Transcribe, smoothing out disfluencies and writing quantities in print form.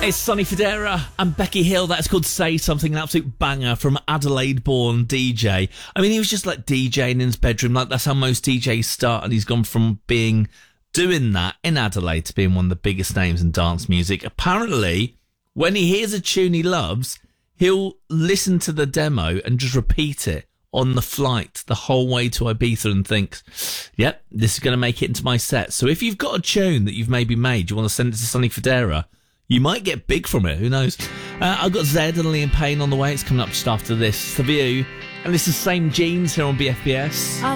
It's Sonny Fodera and Becky Hill. That's called Say Something, an absolute banger from Adelaide-born DJ. I mean, he was just like DJing in his bedroom. Like, that's how most DJs start, and he's gone from doing that in Adelaide to being one of the biggest names in dance music. Apparently, when he hears a tune he loves, he'll listen to the demo and just repeat it on the flight the whole way to Ibiza and thinks, yep, this is going to make it into my set. So if you've got a tune that you've maybe made, you want to send it to Sonny Fodera, you might get big from it. Who knows? I've got Zed and Liam Payne on the way. It's coming up just after this. It's The View. And this is Same Jeans here on BFBS.